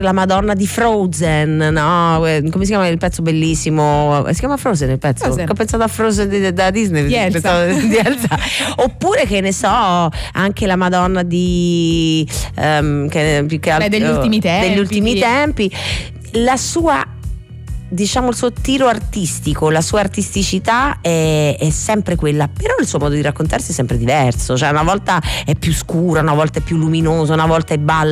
la Madonna di Frozen, no? Come si chiama il pezzo bellissimo? Si chiama Frozen il pezzo? Frozen. Ho pensato a Frozen da Disney. Di Elsa. Di Elsa. Oppure che ne so, anche la Madonna di degli ultimi tempi. La sua, diciamo, il suo tiro artistico, la sua artisticità è sempre quella, però il suo modo di raccontarsi è sempre diverso, cioè una volta è più scura, una volta è più luminoso, una volta è balla